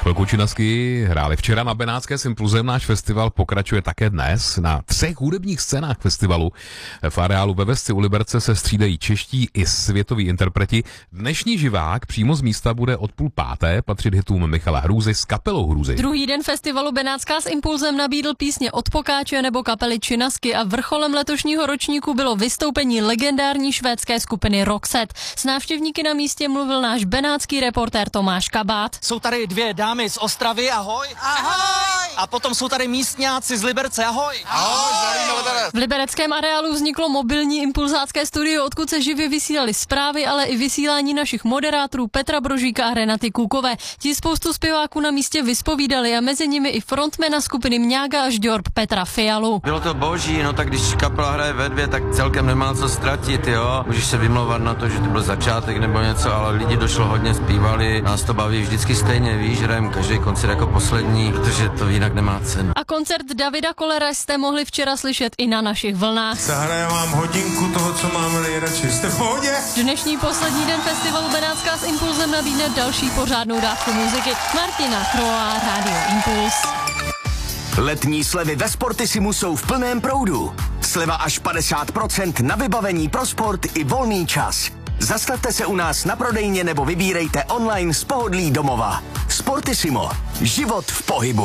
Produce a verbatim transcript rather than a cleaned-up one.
Chvilku činasky hráli včera na Benátské s Impulzem. Náš festival pokračuje také dnes. Na třech hudebních scénách festivalu v areálu ve Vesci u Liberce se střídají čeští i světoví interpreti. Dnešní živák přímo z místa bude od půl páté patřit hitům Michala Hrůzy s kapelou Hrůzy. Druhý den festivalu Benátská s Impulzem nabídl písně od Pokáče nebo kapely Činasky a vrcholem letošního ročníku bylo vystoupení legendární švédské skupiny Roxette. S návštěvníky na místě mluvil náš benátský reportér Tomáš Kabát. Jsou tady dvě dámy z Ostravy, ahoj. Ahoj. A potom jsou tady místňáci z Liberce, ahoj. Ahoj, zdravíme Liberec. V libereckém areálu vzniklo mobilní impulzácké studio, odkud se živě vysílali zprávy, ale i vysílání našich moderátorů Petra Brožíka a Renaty Kůkové. Ti spoustu zpěváků na místě vyspovídali a mezi nimi i frontmana skupiny Mňága až Djorb Petra Fialu. Bylo to boží, no tak když kapela hraje ve dvě, tak celkem nemá co ztratit, jo. Můžeš se vymlouvat na to, že to byl začátek nebo něco, ale lidi došlo hodně, zpívali, nás to baví vždycky stejně, víš, hrajeme každý koncert jako poslední, protože to jinak nemá cenu. A koncert Davida Kollera jste mohli včera slyšet i na našich vlnách. Zahraje vám hodinku toho, co máme nejradši. Jste v pohodě? Dnešní poslední den festivalu Benátská s Impulzem nabídne další pořádnou dávku muziky. Martina Kroa, Rádio Impuls. Letní slevy ve Sportissimu jsou v plném proudu. Sleva až padesát procent na vybavení pro sport i volný čas. Zastavte se u nás na prodejně nebo vybírejte online z pohodlí domova. Sportissimo. Život v pohybu.